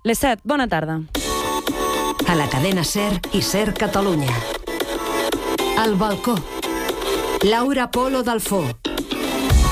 Les 7, bona tarda. A la cadena SER i SER Catalunya. Al balcó. Laura Polo Dalfó.